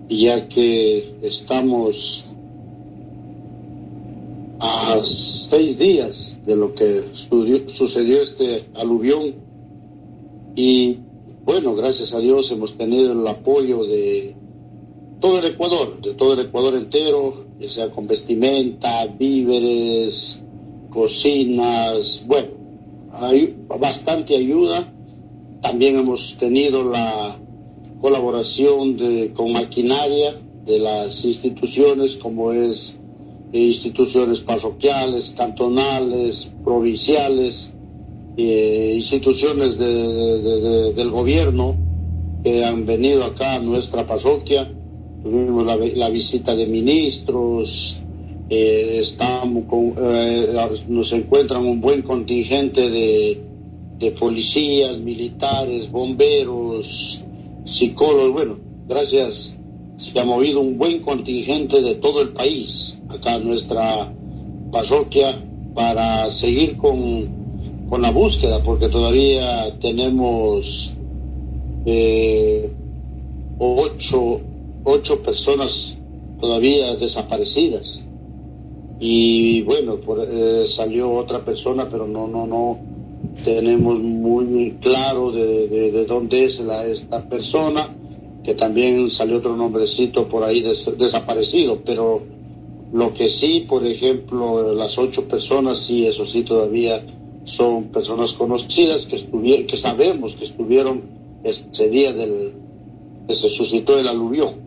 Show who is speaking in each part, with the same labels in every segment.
Speaker 1: ya que estamos a 6 días de lo que sucedió este aluvión, y bueno, gracias a Dios hemos tenido el apoyo de todo el Ecuador entero, ya sea con vestimenta, víveres, cocinas, bueno, hay bastante ayuda. También hemos tenido la colaboración con maquinaria de las instituciones, como es instituciones parroquiales, cantonales, provinciales, instituciones del gobierno que han venido acá a nuestra parroquia. Tuvimos la visita de ministros, nos encuentran un buen contingente de policías, militares, bomberos, psicólogos. Bueno, gracias, se ha movido un buen contingente de todo el país acá en nuestra parroquia para seguir con la búsqueda, porque todavía tenemos 8 personas todavía desaparecidas. Y bueno, salió otra persona, pero no tenemos muy claro de dónde es esta persona, que también salió otro nombrecito por ahí desaparecido. Pero lo que sí, por ejemplo, las 8 personas, sí, eso sí, todavía son personas conocidas que sabemos que estuvieron ese día que se suscitó el aluvión.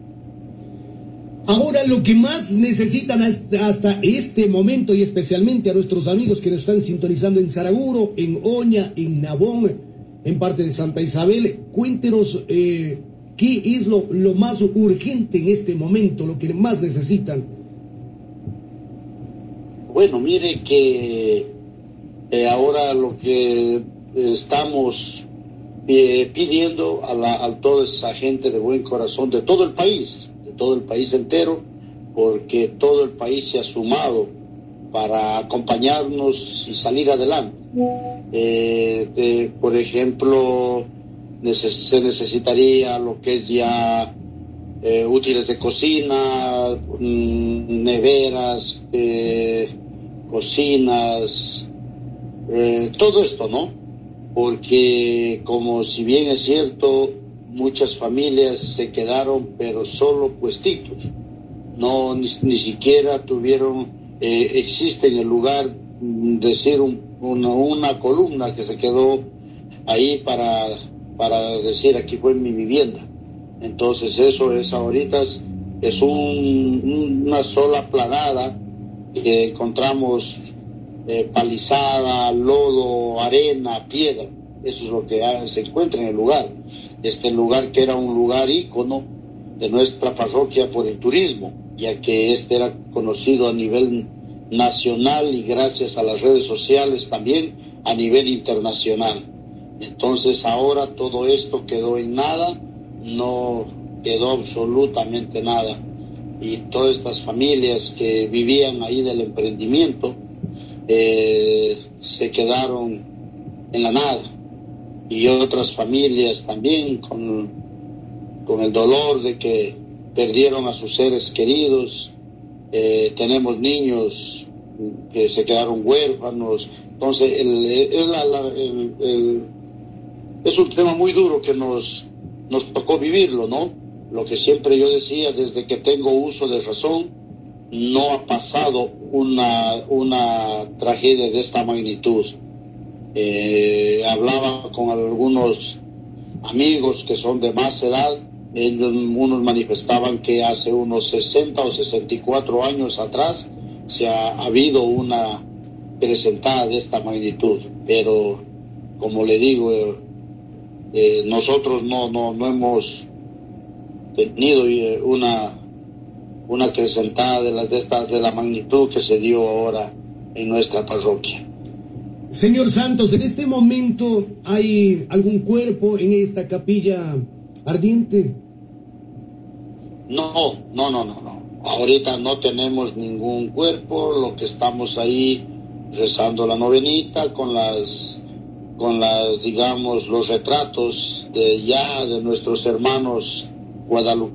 Speaker 2: Ahora, lo que más necesitan hasta este momento, y especialmente a nuestros amigos que nos están sintonizando en Saraguro, en Oña, en Nabón, en parte de Santa Isabel, cuéntenos qué es lo más urgente en este momento, lo que más necesitan.
Speaker 1: Bueno, mire que ahora lo que estamos pidiendo a toda esa gente de buen corazón de todo el país entero, porque todo el país se ha sumado para acompañarnos y salir adelante. Por ejemplo, se necesitaría lo que es ya útiles de cocina, neveras, cocinas, todo esto, ¿no? Porque como si bien es cierto, muchas familias se quedaron pero solo puestitos, no ni siquiera tuvieron, existe en el lugar, decir una columna que se quedó ahí para decir aquí fue mi vivienda. Entonces eso es ahorita es una sola planada que encontramos, palizada, lodo, arena, piedra. Eso es lo que se encuentra en el lugar. Este lugar que era un lugar ícono de nuestra parroquia por el turismo, ya que este era conocido a nivel nacional y gracias a las redes sociales también a nivel internacional. Entonces ahora todo esto quedó en nada, no quedó absolutamente nada. Y todas estas familias que vivían ahí del emprendimiento se quedaron en la nada. Y otras familias también con el dolor de que perdieron a sus seres queridos. Tenemos niños que se quedaron huérfanos. Entonces es un tema muy duro que nos tocó vivirlo, ¿no? Lo que siempre yo decía, desde que tengo uso de razón, no ha pasado una tragedia de esta magnitud. Hablaba con algunos amigos que son de más edad, unos manifestaban que hace unos 60 o 64 años atrás se ha habido una presentada de esta magnitud, pero como le digo, nosotros no hemos tenido una acrecentada de la magnitud que se dio ahora en nuestra parroquia.
Speaker 2: Señor Santos, en este momento ¿hay algún cuerpo en esta capilla ardiente?
Speaker 1: No. Ahorita no tenemos ningún cuerpo, lo que estamos ahí rezando la novenita con las digamos los retratos de nuestros hermanos guadalupeños